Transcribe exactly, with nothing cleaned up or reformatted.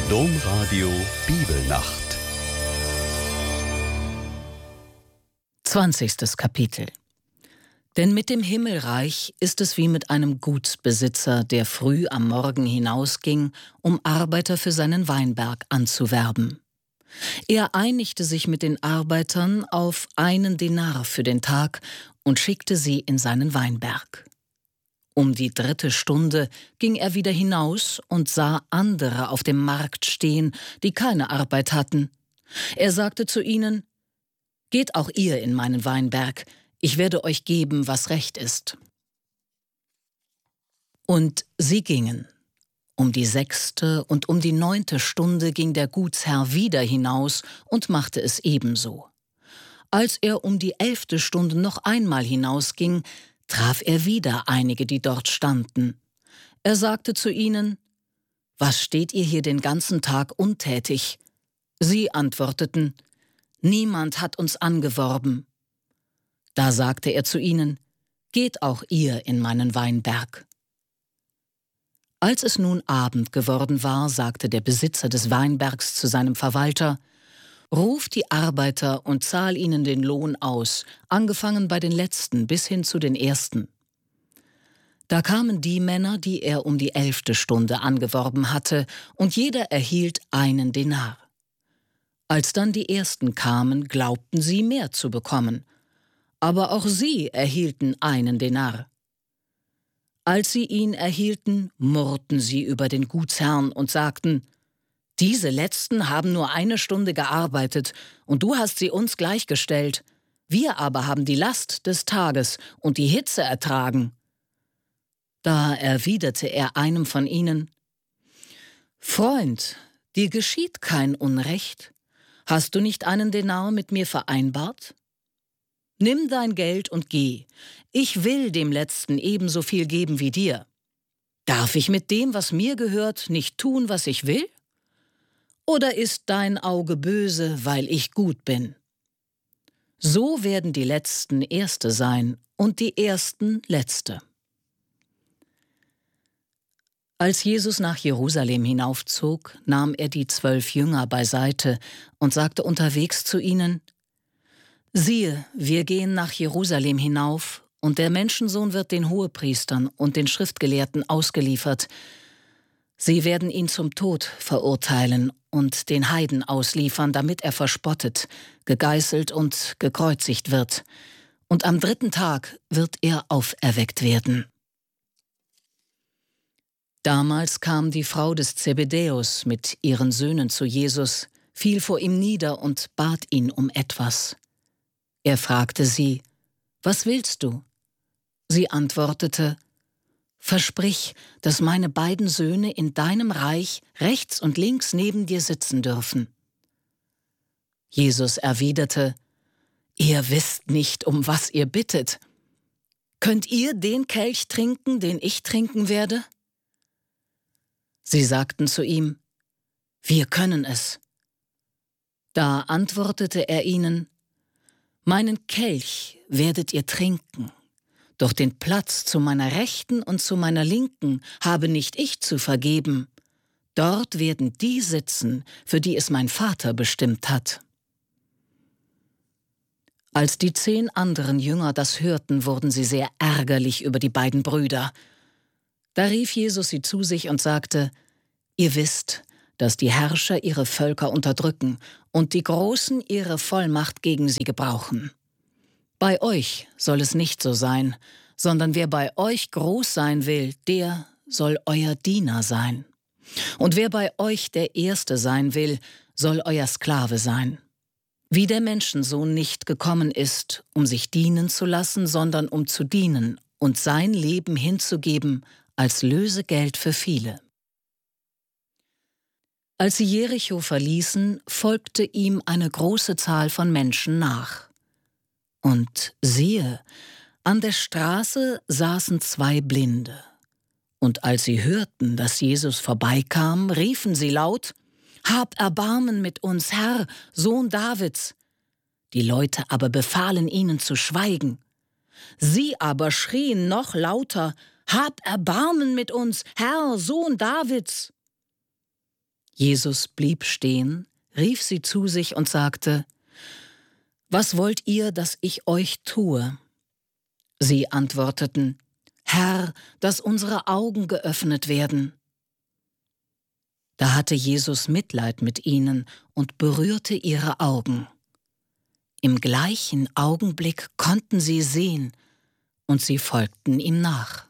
Domradio Bibelnacht. Zwanzigstes Kapitel. Denn mit dem Himmelreich ist es wie mit einem Gutsbesitzer, der früh am Morgen hinausging, um Arbeiter für seinen Weinberg anzuwerben. Er einigte sich mit den Arbeitern auf einen Denar für den Tag und schickte sie in seinen Weinberg. Um die dritte Stunde ging er wieder hinaus und sah andere auf dem Markt stehen, die keine Arbeit hatten. Er sagte zu ihnen: »Geht auch ihr in meinen Weinberg, ich werde euch geben, was recht ist.« Und sie gingen. Um die sechste und um die neunte Stunde ging der Gutsherr wieder hinaus und machte es ebenso. Als er um die elfte Stunde noch einmal hinausging, traf er wieder einige, die dort standen. Er sagte zu ihnen: »Was steht ihr hier den ganzen Tag untätig?« Sie antworteten: »Niemand hat uns angeworben.« Da sagte er zu ihnen: »Geht auch ihr in meinen Weinberg.« Als es nun Abend geworden war, sagte der Besitzer des Weinbergs zu seinem Verwalter: »Ruf die Arbeiter und zahl ihnen den Lohn aus, angefangen bei den Letzten bis hin zu den Ersten.« Da kamen die Männer, die er um die elfte Stunde angeworben hatte, und jeder erhielt einen Denar. Als dann die Ersten kamen, glaubten sie, mehr zu bekommen. Aber auch sie erhielten einen Denar. Als sie ihn erhielten, murrten sie über den Gutsherrn und sagten: »Diese Letzten haben nur eine Stunde gearbeitet, und du hast sie uns gleichgestellt. Wir aber haben die Last des Tages und die Hitze ertragen.« Da erwiderte er einem von ihnen: »Freund, dir geschieht kein Unrecht. Hast du nicht einen Denar mit mir vereinbart? Nimm dein Geld und geh. Ich will dem Letzten ebenso viel geben wie dir. Darf ich mit dem, was mir gehört, nicht tun, was ich will? Oder ist dein Auge böse, weil ich gut bin? So werden die Letzten Erste sein und die Ersten Letzte.« Als Jesus nach Jerusalem hinaufzog, nahm er die zwölf Jünger beiseite und sagte unterwegs zu ihnen: »Siehe, wir gehen nach Jerusalem hinauf, und der Menschensohn wird den Hohepriestern und den Schriftgelehrten ausgeliefert. Sie werden ihn zum Tod verurteilen und den Heiden ausliefern, damit er verspottet, gegeißelt und gekreuzigt wird. Und am dritten Tag wird er auferweckt werden.« Damals kam die Frau des Zebedäus mit ihren Söhnen zu Jesus, fiel vor ihm nieder und bat ihn um etwas. Er fragte sie: »Was willst du?« Sie antwortete: »Versprich, dass meine beiden Söhne in deinem Reich rechts und links neben dir sitzen dürfen.« Jesus erwiderte: »Ihr wisst nicht, um was ihr bittet. Könnt ihr den Kelch trinken, den ich trinken werde?« Sie sagten zu ihm: »Wir können es.« Da antwortete er ihnen: »Meinen Kelch werdet ihr trinken, doch den Platz zu meiner Rechten und zu meiner Linken habe nicht ich zu vergeben. Dort werden die sitzen, für die es mein Vater bestimmt hat.« Als die zehn anderen Jünger das hörten, wurden sie sehr ärgerlich über die beiden Brüder. Da rief Jesus sie zu sich und sagte: »Ihr wisst, dass die Herrscher ihre Völker unterdrücken und die Großen ihre Vollmacht gegen sie gebrauchen. Bei euch soll es nicht so sein, sondern wer bei euch groß sein will, der soll euer Diener sein. Und wer bei euch der Erste sein will, soll euer Sklave sein. Wie der Menschensohn nicht gekommen ist, um sich dienen zu lassen, sondern um zu dienen und sein Leben hinzugeben als Lösegeld für viele.« Als sie Jericho verließen, folgte ihm eine große Zahl von Menschen nach. Und siehe, an der Straße saßen zwei Blinde. Und als sie hörten, dass Jesus vorbeikam, riefen sie laut: »Hab Erbarmen mit uns, Herr, Sohn Davids!« Die Leute aber befahlen ihnen zu schweigen. Sie aber schrien noch lauter: »Hab Erbarmen mit uns, Herr, Sohn Davids!« Jesus blieb stehen, rief sie zu sich und sagte: »Was wollt ihr, dass ich euch tue?« Sie antworteten: »Herr, dass unsere Augen geöffnet werden.« Da hatte Jesus Mitleid mit ihnen und berührte ihre Augen. Im gleichen Augenblick konnten sie sehen, und sie folgten ihm nach.